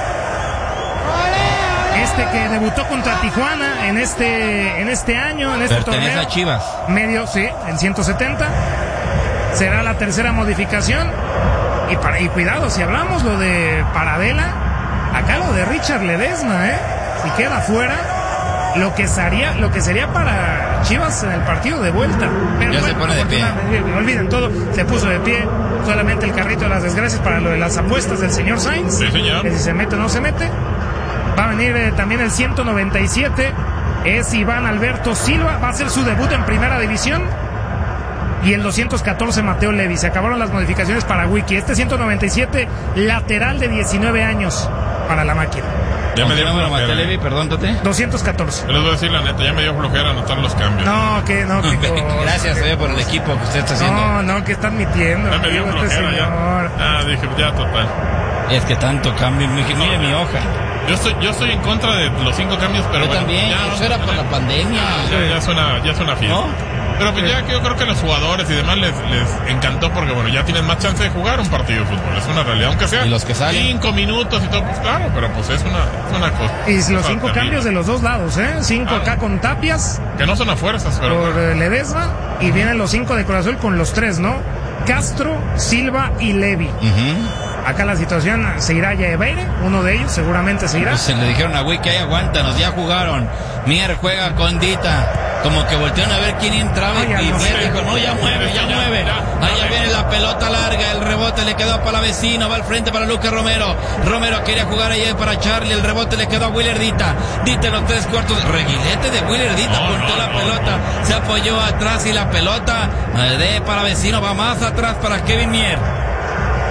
Que debutó contra Tijuana en este año, en este Pertenece torneo. a Chivas. Medio, sí, en 170. Será la tercera modificación. Y cuidado, si hablamos lo de Paradela, acá lo de Richard Ledesma, si queda fuera, lo que sería para Chivas en el partido de vuelta. Pero ya se pone de pie. Olviden todo, se puso de pie. Solamente el carrito de las desgracias para lo de las apuestas del señor Sainz. Sí, señor. Que si se mete o no se mete. Va a venir también el 197, es Iván Alberto Silva, va a hacer su debut en Primera División. Y el 214, Mateo Levi. Se acabaron las modificaciones para Wiki. Este 197, lateral de 19 años para la máquina. Ya me dio flojera. Mateo Levi, perdón, Tate. 214. Yo les voy a decir la neta, ya me dio flojera anotar los cambios. No, que Gracias, por el equipo que usted está haciendo. No, que está admitiendo. Ya me dio flojera ya. Dije, ya total. Es que tanto cambio, mire mi hoja. Yo estoy en contra de los 5 cambios, pero yo bueno, también, eso era por la pandemia. Ya suena fiesta. ¿No? Pero pues ya que yo creo que a los jugadores y demás les encantó porque bueno, ya tienen más chance de jugar un partido de fútbol, es una realidad, aunque sea y los que salen 5 minutos y todo, pues claro, pero pues es una cosa. Y los 5 cambios de los dos lados, 5 acá con Tapias, que no son a fuerzas, pero por Ledesma, y vienen los 5 de Cruz Azul con los 3, ¿no? Castro, Silva y Levi. Acá la situación se irá ya Ebeire, uno de ellos seguramente se irá. Pues se le dijeron a Wiki, ahí aguántanos, ya jugaron. Mier juega con Dita. Como que voltearon a ver quién entraba y Mier dijo, no, ya mueve. Allá viene la pelota larga, el rebote le quedó para la vecina, va al frente para Lucas Romero. Romero quería jugar ahí para Charlie, el rebote le quedó a Willer Dita. Dita en los 3/4, reguilete de Willer Dita, apuntó la pelota, se apoyó atrás y la pelota de para vecino, va más atrás para Kevin Mier.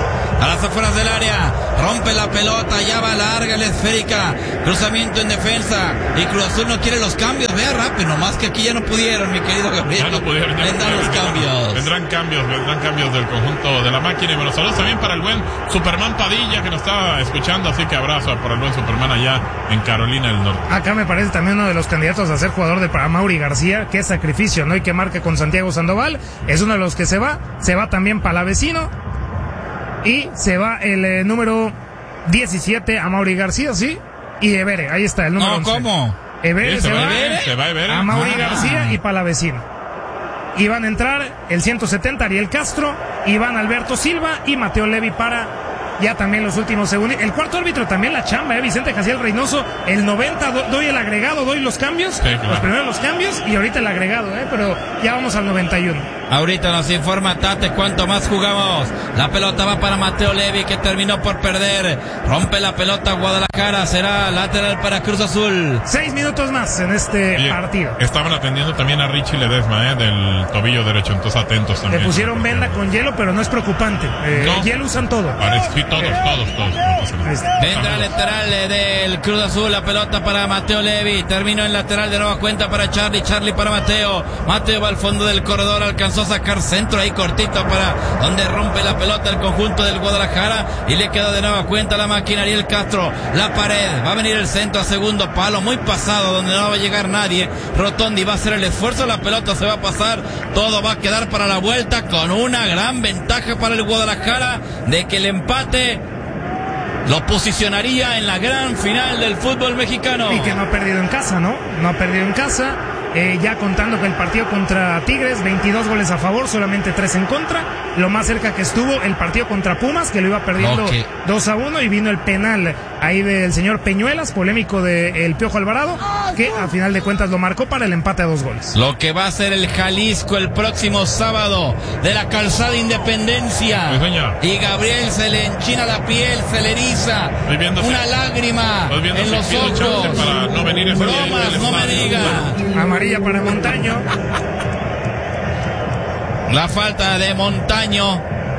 a las afueras del área, rompe la pelota, ya va larga la esférica, cruzamiento en defensa, y Cruz Azul no quiere los cambios, vea rápido, nomás que aquí ya no pudieron, mi querido Gabriel. Ya no pudieron, los cambios. Vendrán cambios del conjunto de la máquina. Y buenos saludos también para el buen Superman Padilla, que nos está escuchando, así que abrazo por el buen Superman allá en Carolina del Norte. Acá me parece también uno de los candidatos a ser jugador de para Mauri García, qué sacrificio, ¿no? Y que marque con Santiago Sandoval, es uno de los que se va también Palavecino, y se va el número 17 a Mauri García, ¿sí? Y Evere, ahí está el número 11. ¿Cómo? Evere se va Evere a Mauri García y Palavecino. Y van a entrar el 170 Ariel Castro, Iván Alberto Silva y Mateo Levi para ya también los últimos segundos. El cuarto árbitro también la chamba, Vicente Jaciel Reynoso. El 90 doy el agregado, doy los cambios, sí, claro. Los primeros los cambios y ahorita el agregado, pero ya vamos al 91. Ahorita nos informa Tate cuánto más jugamos. La pelota va para Mateo Levi, que terminó por perder. Rompe la pelota Guadalajara, será lateral para Cruz Azul. 6 minutos más en este partido. Estaban atendiendo también a Richie Ledesma, del tobillo derecho, entonces atentos también. Le pusieron venda con hielo, pero no es preocupante. No. Hielo usan todo. Sí, todos. Vendrá lateral del Cruz Azul, la pelota para Mateo Levi. Terminó en lateral de nueva cuenta para Charlie para Mateo. Mateo va al fondo del corredor, alcanzó a sacar centro ahí cortito para donde rompe la pelota el conjunto del Guadalajara y le queda de nueva cuenta la máquina Ariel Castro. La pared, va a venir el centro a segundo palo, muy pasado, donde no va a llegar nadie. Rotondi va a hacer el esfuerzo, la pelota se va a pasar, todo va a quedar para la vuelta con una gran ventaja para el Guadalajara de que el empate lo posicionaría en la gran final del fútbol mexicano. Y que no ha perdido en casa, ¿no? No ha perdido en casa. Ya contando que el partido contra Tigres, 22 goles a favor, solamente 3 en contra. Lo más cerca que estuvo el partido contra Pumas, que lo iba perdiendo 2-1, y vino el penal ahí del señor Peñuelas, polémico del Piojo Alvarado, que a final de cuentas lo marcó para el empate a 2 goles. Lo que va a ser el Jalisco el próximo sábado de la Calzada Independencia. Sí, y Gabriel se le enchina la piel, se le eriza una lágrima en los ojos. Para no venir ese bromas, no me diga. Amarilla para Montaño. La falta de Montaño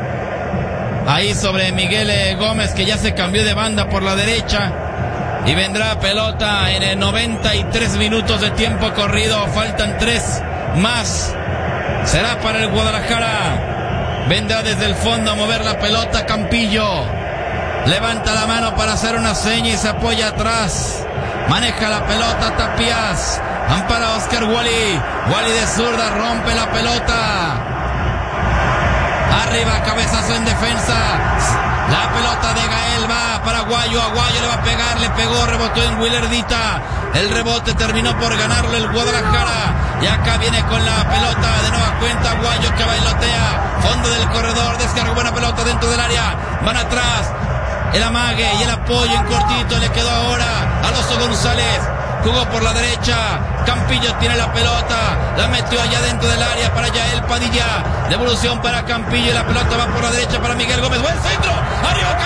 ahí sobre Miguel Gómez, que ya se cambió de banda por la derecha, y vendrá pelota en el 93 minutos de tiempo corrido. Faltan 3 más, será para el Guadalajara. Vendrá desde el fondo a mover la pelota Campillo, levanta la mano para hacer una seña y se apoya atrás. Maneja la pelota Tapias, ampara a Oscar Wally de zurda, rompe la pelota. Arriba, cabezazo en defensa. La pelota de Gael va para Aguayo le va a pegar, le pegó, rebotó en Willardita. El rebote terminó por ganarlo el Guadalajara. Y acá viene con la pelota de nueva cuenta Aguayo, que bailotea. Fondo del corredor, descargó buena pelota dentro del área. Van atrás. El amague y el apoyo en cortito le quedó ahora a Alonso González. Jugó por la derecha, Campillo tiene la pelota, la metió allá dentro del área para Yael Padilla. Devolución para Campillo y la pelota va por la derecha para Miguel Gómez. Buen centro, arriba,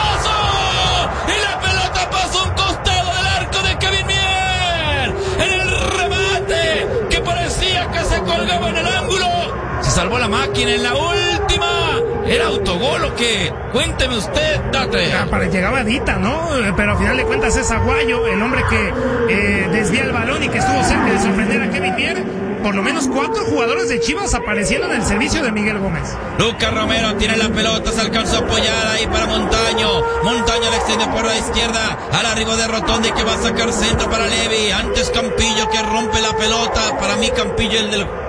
cabezazo. Y la pelota pasó un costado del arco de Kevin Mier. En el remate que parecía que se colgaba en el ángulo. Se salvó la máquina en la última. ¿Era autogol o qué? Cuénteme usted, Tate. Llegaba Dita, ¿no? Pero al final de cuentas es Aguayo, el hombre que desvía el balón y que estuvo cerca de sorprender a Kevin Mier. Por lo menos 4 jugadores de Chivas aparecieron en el servicio de Miguel Gómez. Lucas Romero tiene la pelota, se alcanzó a apoyar ahí para Montaño. Montaño le extiende por la izquierda al arribo de Rotondi, que va a sacar centro para Levi. Antes Campillo, que rompe la pelota. Para mí Campillo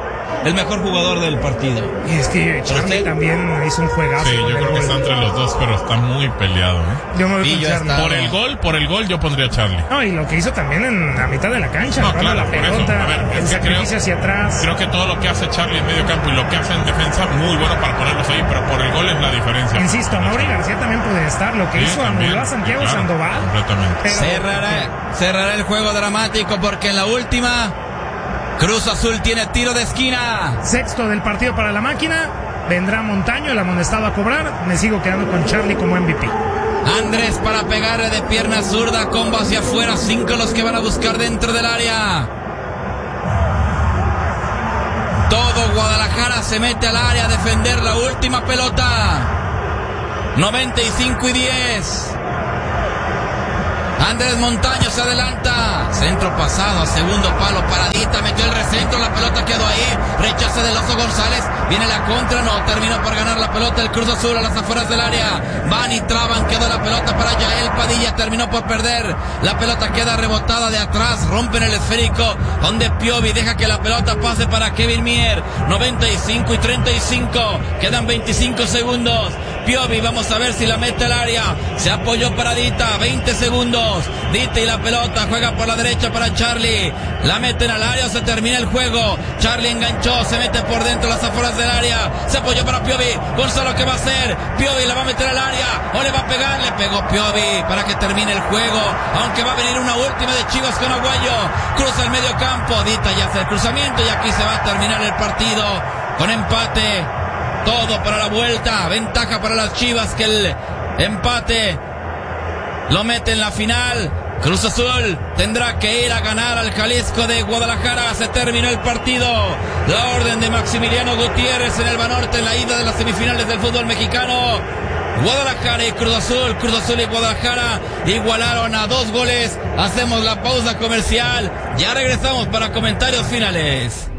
el mejor jugador del partido. Y es que Charlie también hizo un juegazo. Sí, yo creo que está entre los dos, pero está muy peleado. Yo me voy con Charlie. Por el gol yo pondría a Charlie. No, y lo que hizo también en la mitad de la cancha, no, claro, la pelota, el sacrificio hacia atrás. Creo que todo lo que hace Charlie en medio campo y lo que hace en defensa, muy bueno para ponerlos ahí, pero por el gol es la diferencia. Insisto, Mauri García también puede estar. Lo que hizo anuló a Santiago Sandoval. Completamente. Cerrará el juego dramático, porque en la última Cruz Azul tiene tiro de esquina. 6º del partido para la máquina. Vendrá Montaño, el amonestado a cobrar. Me sigo quedando con Charlie como MVP. Andrés para pegarle de pierna zurda, combo hacia afuera. 5 los que van a buscar dentro del área. Todo Guadalajara se mete al área a defender la última pelota. 95-10. Andrés Montaño se adelanta. Centro pasado a segundo palo. Paradita, metió el recentro. La pelota quedó ahí. Rechaza del Oso González. Viene la contra. No, terminó por ganar la pelota el Cruz Azul a las afueras del área. Van y traban. Quedó la pelota para Yael Padilla. Terminó por perder. La pelota queda rebotada de atrás. Rompen el esférico. Donde Piovi deja que la pelota pase para Kevin Mier. 95-35. Quedan 25 segundos. Piovi, vamos a ver si la mete al área. Se apoyó Paradita. 20 segundos. Dita y la pelota juega por la derecha para Charlie. La meten al área o se termina el juego. Charlie enganchó, se mete por dentro las afueras del área. Se apoyó para Piovi. Gonzalo, ¿qué va a hacer? Piovi la va a meter al área o le va a pegar. Le pegó Piovi para que termine el juego. Aunque va a venir una última de Chivas con Aguayo. Cruza el medio campo. Dita ya hace el cruzamiento y aquí se va a terminar el partido con empate. Todo para la vuelta. Ventaja para las Chivas que el empate lo mete en la final. Cruz Azul tendrá que ir a ganar al Jalisco de Guadalajara. Se terminó el partido. La orden de Maximiliano Gutiérrez en el Banorte en la ida de las semifinales del fútbol mexicano. Guadalajara y Cruz Azul y Guadalajara igualaron a 2 goles. Hacemos la pausa comercial. Ya regresamos para comentarios finales.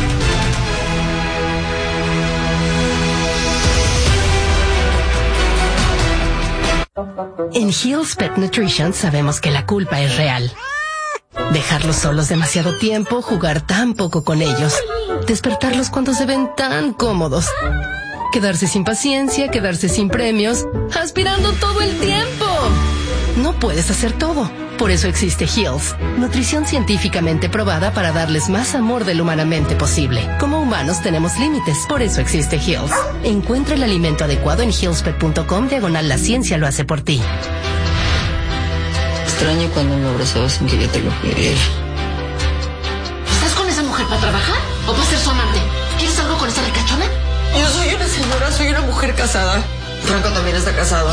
En Hill's Pet Nutrition sabemos que la culpa es real. Dejarlos solos demasiado tiempo, jugar tan poco con ellos, despertarlos cuando se ven tan cómodos, quedarse sin paciencia, quedarse sin premios, aspirando todo el tiempo. No puedes hacer todo. Por eso existe Hill's, nutrición científicamente probada para darles más amor del humanamente posible. Como humanos tenemos límites, por eso existe Hill's. Encuentra el alimento adecuado en hillspet.com/la ciencia lo hace por ti. Extraño cuando me abrazabas sin que yo te lo pidiera. ¿Estás con esa mujer para trabajar o para ser su amante? ¿Quieres algo con esa ricachona? Yo soy una señora, soy una mujer casada. Franco también está casado.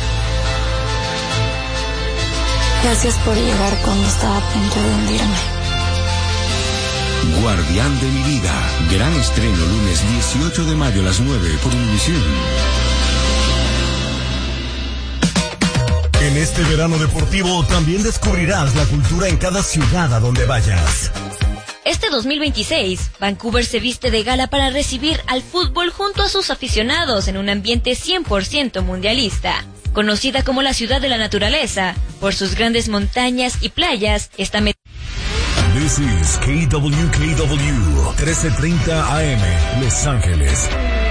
Gracias por llegar cuando estaba a punto de hundirme. Guardián de mi vida. Gran estreno lunes 18 de mayo a las 9 por Univisión. En este verano deportivo también descubrirás la cultura en cada ciudad a donde vayas. Este 2026, Vancouver se viste de gala para recibir al fútbol junto a sus aficionados en un ambiente 100% mundialista. Conocida como la ciudad de la naturaleza, por sus grandes montañas y playas, esta This is KWKW 1330 AM, Los Ángeles.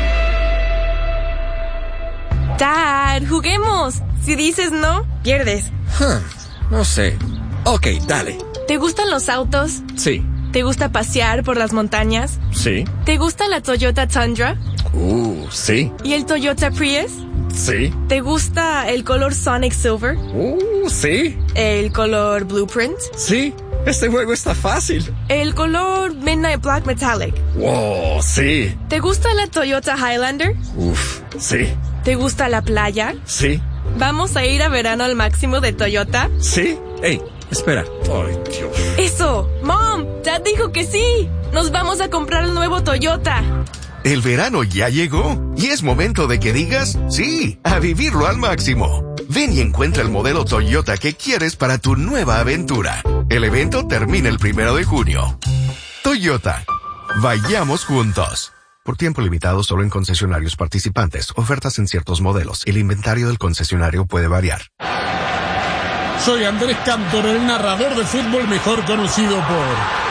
Dad, juguemos. Si dices no, pierdes. No sé. Ok, dale. ¿Te gustan los autos? Sí. ¿Te gusta pasear por las montañas? Sí. ¿Te gusta la Toyota Tundra? Sí. ¿Y el Toyota Prius? Sí. ¿Te gusta el color Sonic Silver? Sí. ¿El color Blueprint? Sí. Este juego está fácil. ¿El color Midnight Black Metallic? Wow, sí. ¿Te gusta la Toyota Highlander? Sí. ¿Te gusta la playa? Sí. ¿Vamos a ir a verano al máximo de Toyota? Sí. Hey, espera. Ay, Dios. ¡Eso! ¡Mom! Dad dijo que sí. Nos vamos a comprar el nuevo Toyota. El verano ya llegó y es momento de que digas sí, a vivirlo al máximo. Ven y encuentra el modelo Toyota que quieres para tu nueva aventura. El evento termina el 1 de junio. Toyota. Vayamos juntos. Por tiempo limitado solo en concesionarios participantes. Ofertas en ciertos modelos. El inventario del concesionario puede variar. Soy Andrés Cantor, el narrador de fútbol mejor conocido por...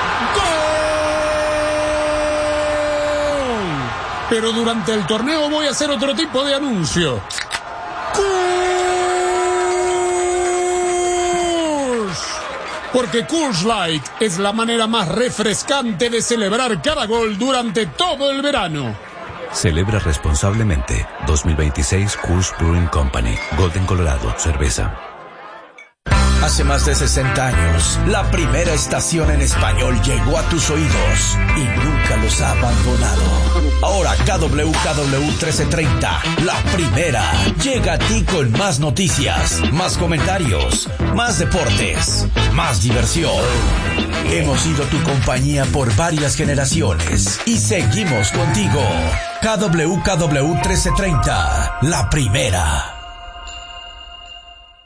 Pero durante el torneo voy a hacer otro tipo de anuncio. ¡Coors! Porque Coors Light es la manera más refrescante de celebrar cada gol durante todo el verano. Celebra responsablemente. 2026 Coors Brewing Company. Golden, Colorado. Cerveza. Hace más de 60 años, la primera estación en español llegó a tus oídos y nunca los ha abandonado. Ahora KWKW 1330, la primera, llega a ti con más noticias, más comentarios, más deportes, más diversión. Hemos sido tu compañía por varias generaciones y seguimos contigo. KWKW 1330, la primera.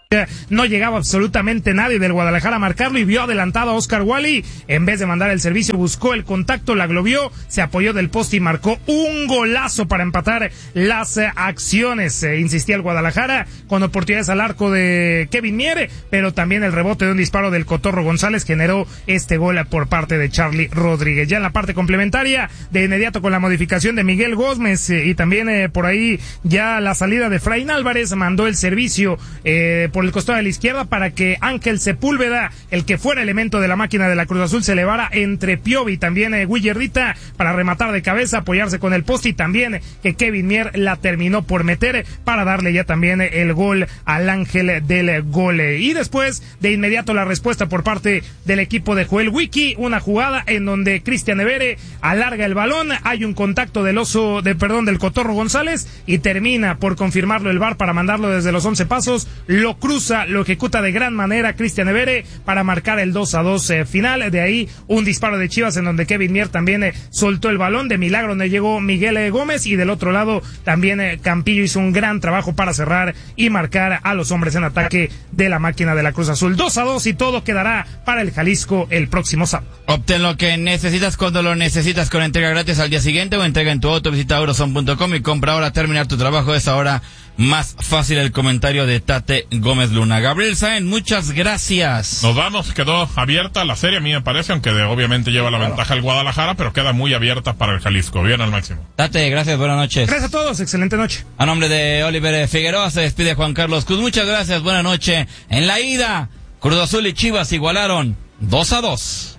No llegaba absolutamente nadie del Guadalajara a marcarlo y vio adelantado a Oscar Wally. En vez de mandar el servicio, buscó el contacto, la globió, se apoyó del poste y marcó un golazo para empatar las acciones. Insistía el Guadalajara con oportunidades al arco de Kevin Mier, pero también el rebote de un disparo del Cotorro González generó este gol por parte de Charly Rodríguez. Ya en la parte complementaria, de inmediato con la modificación de Miguel Gómez y también por ahí ya la salida de Efraín Álvarez, mandó el servicio por el costado de la izquierda para que Ángel Sepúlveda, el que fuera elemento de la máquina de la Cruz Azul, se elevara entre Piovi y también Willardita para rematar de cabeza, apoyarse con el poste y también que Kevin Mier la terminó por meter para darle ya también el gol al ángel del gol. Y después de inmediato la respuesta por parte del equipo de Joel Wiki, una jugada en donde Cristian Evere alarga el balón, hay un contacto del del Cotorro González y termina por confirmarlo el VAR para mandarlo desde los 11 pasos, lo cruza, lo ejecuta de gran manera Cristian Evere para marcar el 2-2 final. De ahí un disparo de Chivas en donde Kevin Mier también soltó el balón, de milagro donde llegó Miguel Gómez, y del otro lado también Campillo hizo un gran trabajo para cerrar y marcar a los hombres en ataque de la máquina de la Cruz Azul. 2-2 y todo quedará para el Jalisco el próximo sábado. Obtén lo que necesitas cuando lo necesitas con entrega gratis al día siguiente o entrega en tu auto. Visita Euroson.com y compra ahora. Terminar tu trabajo es ahora más fácil. El comentario de Tate Gómez Luna. Gabriel Sáenz, muchas gracias. Nos vamos, quedó abierta la serie, a mí me parece, aunque obviamente lleva la ventaja el Guadalajara, pero queda muy abierta para el Jalisco. Bien al máximo. Tate, gracias, buenas noches. Gracias a todos, excelente noche. A nombre de Oliver Figueroa se despide Juan Carlos Cruz. Muchas gracias, buenas noches. En la ida, Cruz Azul y Chivas igualaron 2-2.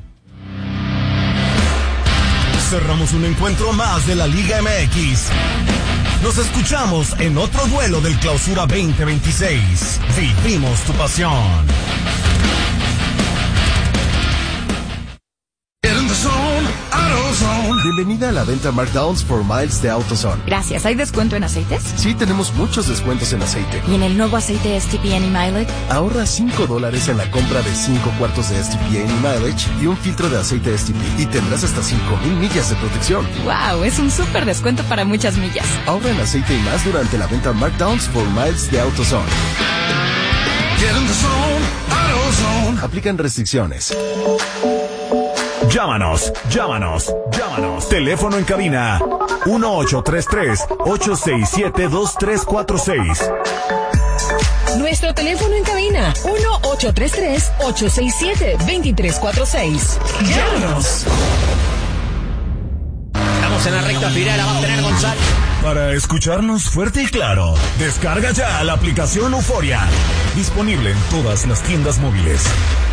Cerramos un encuentro más de la Liga MX. Nos escuchamos en otro duelo del Clausura 2026. Vivimos tu pasión. Bienvenida a la venta Markdowns por Miles de AutoZone. Gracias. ¿Hay descuento en aceites? Sí, tenemos muchos descuentos en aceite. ¿Y en el nuevo aceite STP Any-Mileage? Ahorra $5 en la compra de 5 cuartos de STP Any-Mileage y un filtro de aceite STP. Y tendrás hasta 5,000 millas de protección. ¡Wow! Es un súper descuento para muchas millas. Ahorra en aceite y más durante la venta Markdowns por Miles de AutoZone. Aplican restricciones. Llámanos. Teléfono en cabina 1-833-867-2346. Nuestro teléfono en cabina 1-833-867-2346. Llámanos. Estamos en la recta final, la va a tener González. Para escucharnos fuerte y claro, descarga ya la aplicación Euforia. Disponible en todas las tiendas móviles.